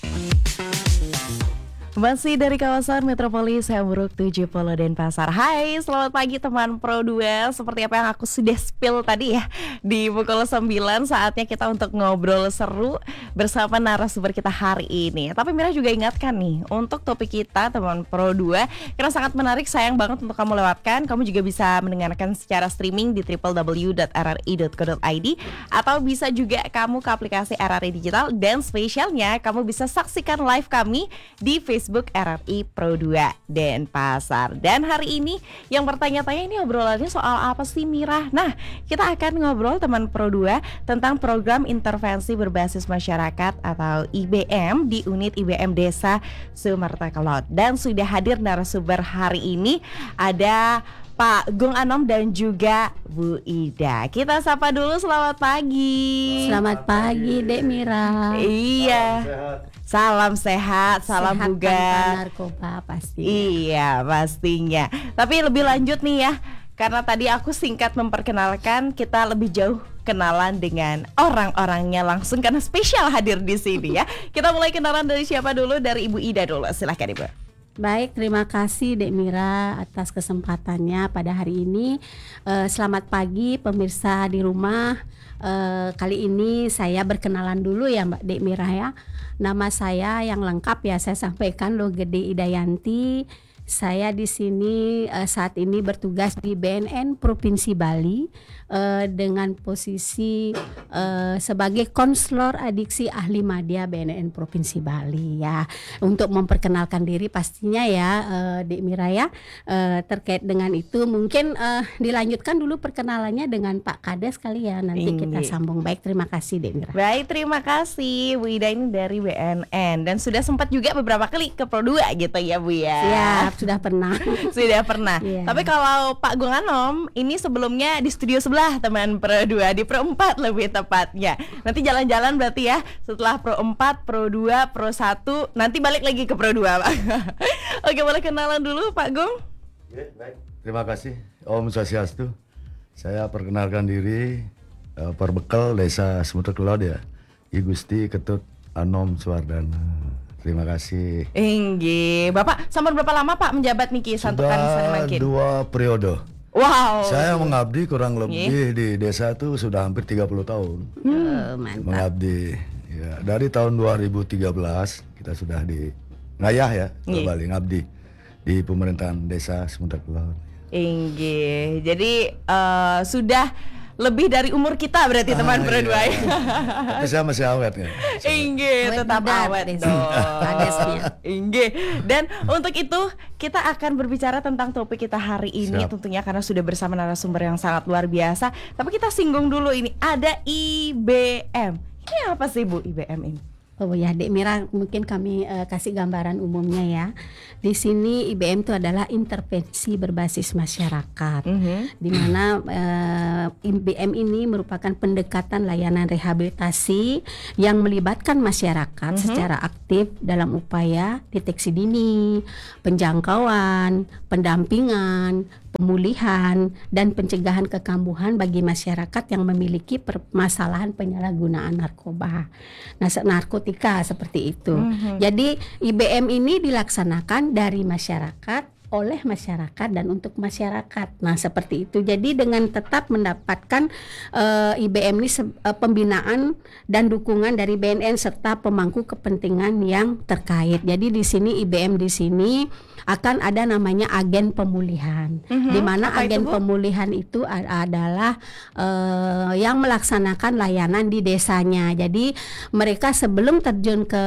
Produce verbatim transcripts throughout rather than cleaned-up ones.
Masih dari kawasan Metropolis Hamburg tujuh puluh Denpasar. Hai, selamat pagi teman Pro dua. Seperti apa yang aku sudah spill tadi ya, di pukul sembilan saatnya kita untuk ngobrol seru bersama narasumber kita hari ini. Tapi Mira juga ingatkan nih, untuk topik kita teman Pro dua, karena sangat menarik, sayang banget untuk kamu lewatkan. Kamu juga bisa mendengarkan secara streaming di w w w dot r r i dot co dot i d, atau bisa juga kamu ke aplikasi R R I Digital, dan spesialnya kamu bisa saksikan live kami di Facebook R R I Pro dua Denpasar. Dan hari ini yang bertanya-tanya, ini obrolannya soal apa sih Mira? Nah, kita akan ngobrol teman Pro dua tentang program intervensi berbasis masyarakat atau I B M di unit I B M Desa Sumerta Kelot. Dan sudah hadir narasumber hari ini ada Pak Gung Anom dan juga Bu Ida. Kita sapa dulu, selamat pagi. Selamat pagi, Dek Mira. Iya. Salam sehat, salam Sehat bugar. tanpa narkoba pastinya. Iya, pastinya. Tapi lebih lanjut nih ya, karena tadi aku singkat memperkenalkan, kita lebih jauh kenalan dengan orang-orangnya langsung karena spesial hadir di sini ya. Kita mulai kenalan dari siapa dulu? Dari Ibu Ida dulu. Silahkan Ibu. Baik, terima kasih Dek Mira atas kesempatannya pada hari ini. Uh, selamat pagi pemirsa di rumah. Uh, kali ini saya berkenalan dulu ya Mbak Dek Mira ya. Nama saya yang lengkap ya saya sampaikan, Logede Idayanti. Saya di sini uh, saat ini bertugas di B N N Provinsi Bali uh, dengan posisi uh, sebagai konselor adiksi ahli madya B N N Provinsi Bali ya. Untuk memperkenalkan diri pastinya ya uh, Dek Mira ya. Uh, terkait dengan itu mungkin uh, dilanjutkan dulu perkenalannya dengan Pak Kades kali ya. Nanti Ini. kita sambung. Baik, terima kasih Dek Mira. Baik, terima kasih Bu Ida ini dari B N N dan sudah sempat juga beberapa kali ke Pro dua gitu ya Bu ya. Siap, sudah pernah. Sudah pernah. Yeah. Tapi kalau Pak Gung Anom ini sebelumnya di studio sebelah teman Pro dua, di Pro empat lebih tepatnya. Nanti jalan-jalan berarti ya, setelah Pro empat, Pro dua, Pro satu, nanti balik lagi ke Pro dua, Pak. Oke, boleh kenalan dulu Pak Gung? Ya, baik. Terima kasih. Om Swastiastu. Saya perkenalkan diri, uh, perbekal Desa Sumerta Kelot ya, I Gusti Ketut Anom Suwardana. Terima kasih. Inggih. Bapak sampai berapa lama Pak menjabat niki santukan Sudah makin? dua periode. Wow. Saya mengabdi kurang lebih Nggih. di desa itu sudah hampir tiga puluh tahun. Oh, mantap. Mengabdi. Ya, dari tahun dua ribu tiga belas kita sudah di ngayah ya, Nggih. kembali ngabdi di pemerintahan Desa Sumerta Kelot. Inggih. Jadi eh, sudah lebih dari umur kita berarti teman Ah, Pro iya. dua ya. Tapi saya masih awet ya. Inggih, Awet tetap muda, awet Desi. dong. Kadesnya. Inggih. Dan untuk itu kita akan berbicara tentang topik kita hari ini. Siap. Tentunya karena sudah bersama narasumber yang sangat luar biasa. Tapi kita singgung dulu ini, ada I B M. Ini apa sih Bu I B M ini? Oh ya, Dek Mira, mungkin kami uh, kasih gambaran umumnya ya. Di sini I B M itu adalah intervensi berbasis masyarakat, Mhm. di mana uh, I B M ini merupakan pendekatan layanan rehabilitasi yang melibatkan masyarakat Mhm. secara aktif dalam upaya deteksi dini, penjangkauan, pendampingan, pemulihan, dan pencegahan kekambuhan bagi masyarakat yang memiliki permasalahan penyalahgunaan narkoba, nah narkotika seperti itu. Mhm. Jadi I B M ini dilaksanakan dari masyarakat, oleh masyarakat, dan untuk masyarakat. Nah seperti itu. Jadi dengan tetap mendapatkan uh, I B M ini se- uh, pembinaan dan dukungan dari B N N serta pemangku kepentingan yang terkait. Jadi di sini I B M di sini akan ada namanya agen pemulihan, Mhm. di mana Apa itu, agen Bu? pemulihan itu a- adalah uh, yang melaksanakan layanan di desanya. Jadi mereka sebelum terjun ke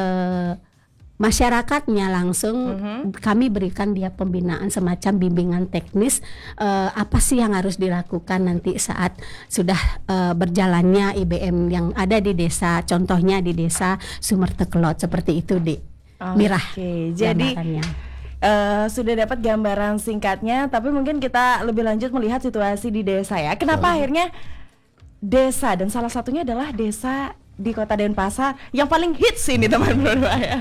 masyarakatnya langsung Mhm. kami berikan dia pembinaan semacam bimbingan teknis eh, apa sih yang harus dilakukan nanti saat sudah eh, berjalannya I B M yang ada di desa, contohnya di desa Sumerta Kelot seperti itu di Mira. Oke, jadi gambarannya. eh, sudah dapat gambaran singkatnya, tapi mungkin kita lebih lanjut melihat situasi di desa ya. Kenapa akhirnya desa, dan salah satunya adalah desa di Kota Denpasar yang paling hits ini teman Pro dua ya.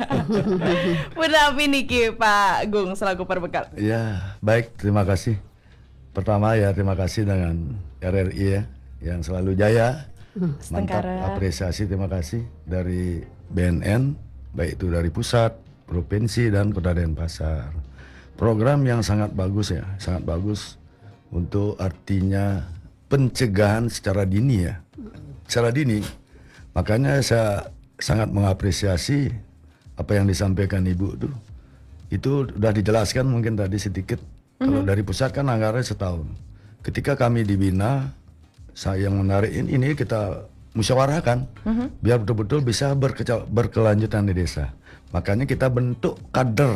Menapi niki Pak Gung selaku perbekal. Ya, baik, terima kasih. Pertama ya terima kasih dengan R R I ya yang selalu jaya. Mantap, Setengkara. apresiasi, terima kasih dari B N N baik itu dari pusat, provinsi dan Kota Denpasar. Program yang sangat bagus ya, sangat bagus untuk artinya pencegahan secara dini ya, secara dini. Makanya saya sangat mengapresiasi apa yang disampaikan Ibu tuh. Itu sudah dijelaskan mungkin tadi sedikit. Mm-hmm. Kalau dari pusat kan anggarannya setahun. Ketika kami dibina, saya yang menarik ini, ini kita musyawarahkan mm-hmm. biar betul-betul bisa berkeca- berkelanjutan di desa. Makanya kita bentuk kader.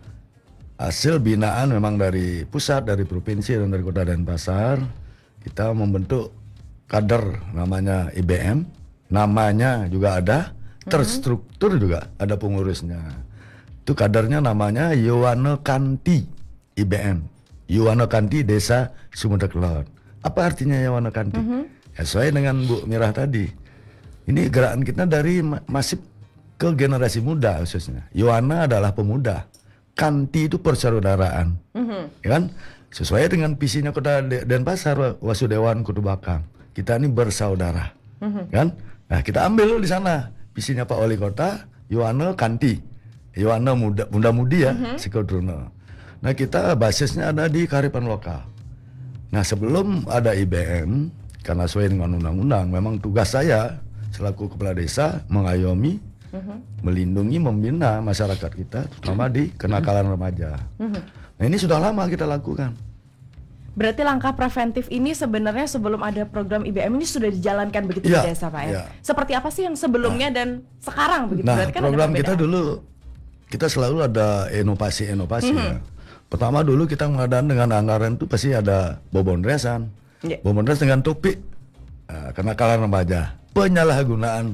Hasil binaan memang dari pusat, dari provinsi dan dari Kota Denpasar. Kita membentuk kader namanya I B M. Namanya juga ada, terstruktur juga ada pengurusnya. Itu kadernya namanya Yowana Kanti I B M. Yowana Kanti Desa Sumber Kelot. Apa artinya Yowana Kanti? Mm-hmm. Ya, sesuai dengan Bu Mirah tadi. Ini gerakan kita dari ma- masif ke generasi muda khususnya. Yowana adalah pemuda. Kanti itu persaudaraan. Mm-hmm. Ya kan? Sesuai dengan visinya Kota Denpasar, Wasudewan Kutu Bakang. Kita ini bersaudara. Mm-hmm. Kan? Nah, kita ambil di sana visinya Pak Wali Kota, Yowana Kanti, Yowana muda, muda-mudi ya, mm-hmm. Psikodrono. Nah, kita basisnya ada di kearifan lokal. Nah, sebelum ada I B M, karena sesuai dengan undang-undang, memang tugas saya selaku kepala desa mengayomi, mm-hmm. melindungi, membina masyarakat kita, terutama di kenakalan remaja. Mm-hmm. Nah, ini sudah lama kita lakukan. Berarti langkah preventif ini sebenarnya sebelum ada program I B M ini sudah dijalankan begitu ya, di desa Pak ya? Ya. Seperti apa sih yang sebelumnya nah, dan sekarang begitu? Nah, berarti kan program ada kita dulu, kita selalu ada inovasi-inovasi mm-hmm. ya. Pertama dulu kita mengadakan dengan anggaran itu pasti ada bobonresan, yeah. bobonres dengan topik uh, kenakalan remaja, penyalahgunaan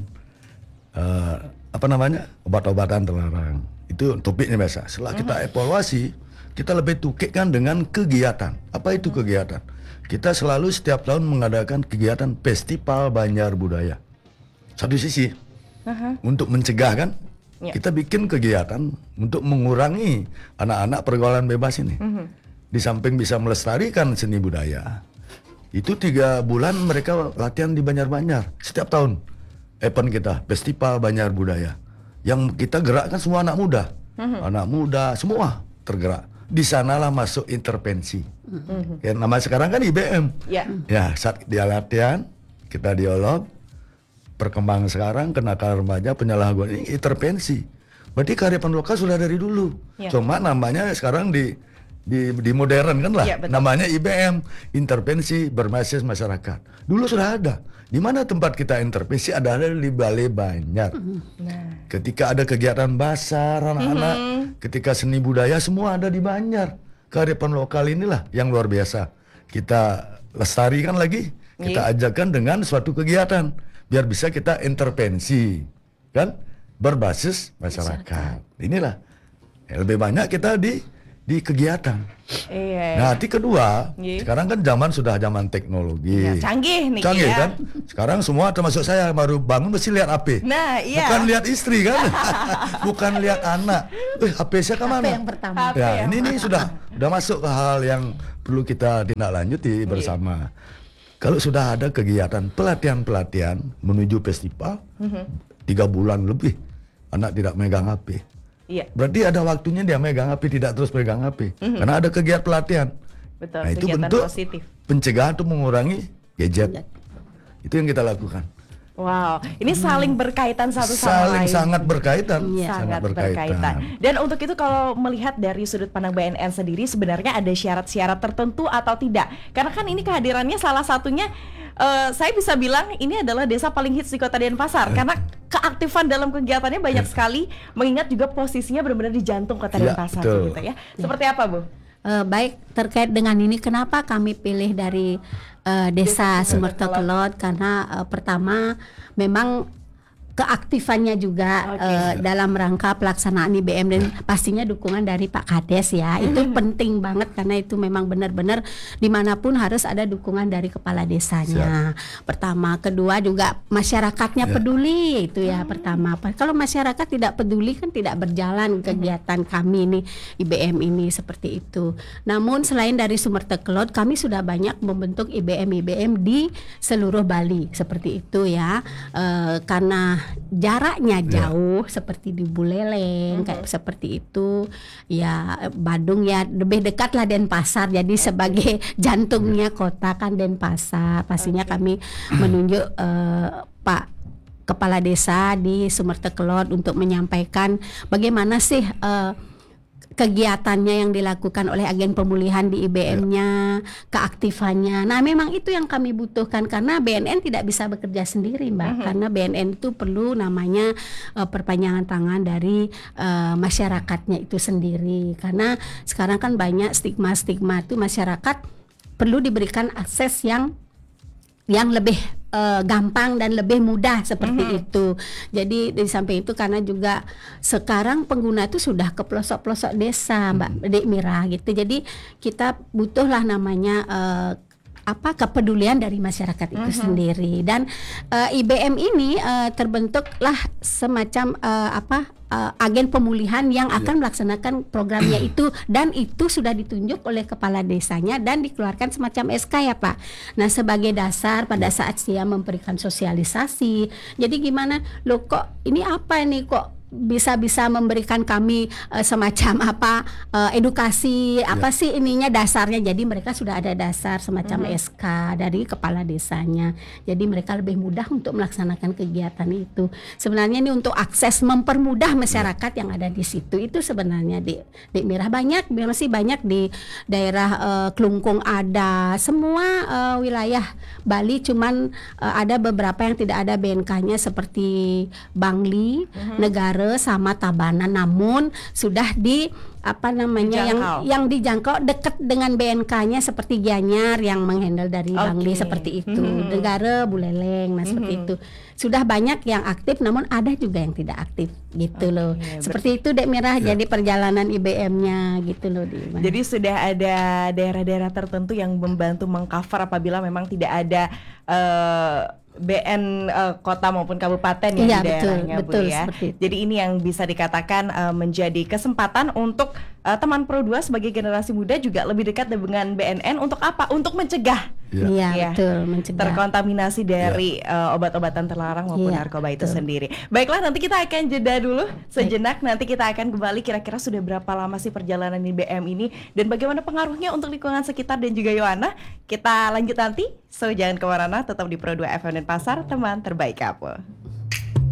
uh, apa namanya obat-obatan terlarang. Itu topiknya biasa. Setelah mm-hmm. kita evaluasi, kita lebih tukikkan dengan kegiatan. Apa itu kegiatan? Kita selalu setiap tahun mengadakan kegiatan Festival Banjar Budaya. Satu sisi, uh-huh. untuk mencegah kan, yeah. kita bikin kegiatan untuk mengurangi anak-anak pergaulan bebas ini. Uh-huh. Di samping bisa melestarikan seni budaya, itu tiga bulan mereka latihan di Banjar-Banjar. Setiap tahun, event kita, Festival Banjar Budaya. Yang kita gerakkan semua anak muda. Uh-huh. Anak muda, semua tergerak. Di sanalah masuk intervensi. Mm-hmm. Ya, nama sekarang kan I B M. Yeah. Ya, saat dia latihan, kita dialog, perkembangan sekarang kenakalan remaja, penyalahgunaan ini intervensi. Berarti kearifan lokal sudah dari dulu. Yeah. Cuma namanya sekarang di di, di modern kan lah. Yeah, namanya I B M, intervensi berbasis masyarakat. Dulu sudah ada. Di mana tempat kita intervensi ada ada di Balai Banjar. Nah. Ketika ada kegiatan basar anak-anak, mm-hmm. ketika seni budaya semua ada di Banjar. Kearifan lokal inilah yang luar biasa. Kita lestarikan lagi, kita yeah. ajakkan dengan suatu kegiatan biar bisa kita intervensi, kan? Berbasis masyarakat. masyarakat. Inilah ya, lebih banyak kita di di kegiatan. Iya. Nah, nanti kedua, iya. sekarang kan zaman sudah zaman teknologi. Iya, canggih nih. Canggih ya. kan? Sekarang semua termasuk saya baru bangun mesti lihat H P. Nah, iya. Bukan lihat istri kan? Bukan lihat anak. Eh, H P saya kemana? H P yang pertama. Ya, yang ini ini sudah sudah masuk ke hal yang perlu kita tindak lanjuti bersama. Iya. Kalau sudah ada kegiatan pelatihan-pelatihan menuju festival, mm-hmm. tiga bulan lebih anak tidak megang H P. Iya. Berarti ada waktunya dia megang H P, tidak terus megang H P. Mm-hmm. Karena ada kegiatan pelatihan. Betul, nah, itu bentuk positif. Pencegahan untuk mengurangi gadget. Itu yang kita lakukan. Wow, ini saling berkaitan satu sama saling lain. Sangat berkaitan. Iya. Sangat berkaitan. berkaitan. Dan untuk itu kalau melihat dari sudut pandang B N N sendiri sebenarnya ada syarat-syarat tertentu atau tidak? Karena kan ini kehadirannya salah satunya uh, saya bisa bilang ini adalah desa paling hits di Kota Denpasar karena keaktifan dalam kegiatannya banyak sekali, mengingat juga posisinya benar-benar di jantung Kota ya, Denpasar betul. gitu ya. Seperti apa, Bu? Uh, baik, terkait dengan ini kenapa kami pilih dari uh, desa Sumertokelot karena uh, pertama memang keaktifannya juga okay. uh, dalam rangka pelaksanaan I B M dan pastinya dukungan dari Pak Kades ya itu penting banget karena itu memang benar-benar dimanapun harus ada dukungan dari kepala desanya. Siap. Pertama, kedua juga masyarakatnya ya. peduli itu ya hmm. pertama. Kalau masyarakat tidak peduli kan tidak berjalan kegiatan kami nih I B M ini seperti itu. Namun selain dari Sumertokelot kami sudah banyak membentuk I B M I B M di seluruh Bali seperti itu ya uh, karena jaraknya Ya. jauh seperti di Buleleng kayak seperti itu, ya Badung ya lebih dekat lah Denpasar. Jadi sebagai jantungnya kota kan Denpasar, pastinya Oke. kami menunjuk eh, Pak Kepala Desa di Sumertekelot untuk menyampaikan bagaimana sih eh, kegiatannya yang dilakukan oleh agen pemulihan di I B M-nya, keaktifannya. Nah, memang itu yang kami butuhkan karena B N N tidak bisa bekerja sendiri, Mbak. Mhm. Karena B N N itu perlu namanya eh, perpanjangan tangan dari eh, masyarakatnya itu sendiri. Karena sekarang kan banyak stigma-stigma itu masyarakat perlu diberikan akses yang yang lebih eh, gampang dan lebih mudah seperti Mhm. itu. Jadi di samping itu karena juga sekarang pengguna itu sudah ke pelosok-pelosok desa, Mbak Dek Mira gitu. Jadi kita butuhlah namanya eh, apa kepedulian dari masyarakat itu Mhm. sendiri. Dan eh, I B M ini eh, terbentuklah semacam eh, apa eh, agen pemulihan yang akan melaksanakan programnya itu, dan itu sudah ditunjuk oleh kepala desanya dan dikeluarkan semacam S K ya Pak. Nah, sebagai dasar pada saat dia memberikan sosialisasi. Jadi gimana? Loh kok ini apa ini kok bisa-bisa memberikan kami eh, semacam apa eh, edukasi apa sih ininya dasarnya. Jadi mereka sudah ada dasar semacam S K dari kepala desanya. Jadi mereka lebih mudah untuk melaksanakan kegiatan itu. Sebenarnya ini untuk akses mempermudah masyarakat yang ada di situ. Itu sebenarnya di di Mirah banyak, masih banyak di daerah eh, Klungkung ada, semua eh, wilayah Bali, cuman eh, ada beberapa yang tidak ada B N K-nya seperti Bangli, Negara sama Tabanan, namun sudah di apa namanya yang Dijangkau. yang dijangkau dekat dengan B N K-nya seperti Gianyar yang menghandle dari Oke. Bangli seperti itu, Mhm. Negara Buleleng, nah seperti Mhm. itu. Sudah banyak yang aktif, namun ada juga yang tidak aktif gitu loh. ber- Seperti itu Dek Mirah, Ya. jadi perjalanan I B M-nya gitu loh di mana. Jadi sudah ada daerah-daerah tertentu yang membantu mengcover apabila memang tidak ada eh, B N eh, kota maupun kabupaten ya Iya, di betul, daerahnya Bu betul, ya. seperti itu. Jadi ini yang bisa dikatakan eh, menjadi kesempatan untuk eh, teman Pro dua sebagai generasi muda juga lebih dekat dengan B N N untuk apa? Untuk mencegah Ya. Iya, Iya. betul, mencegah. terkontaminasi dari eh, obat-obatan terlarang maupun Iya, narkoba itu betul. sendiri. Baiklah, nanti kita akan jeda dulu sejenak. Nanti kita akan kembali kira-kira sudah berapa lama sih perjalanan di B M ini dan bagaimana pengaruhnya untuk lingkungan sekitar dan juga Yohana. Kita lanjut nanti. So jangan kemana-mana, tetap di Pro dua F M dan Pasar, teman terbaik kamu.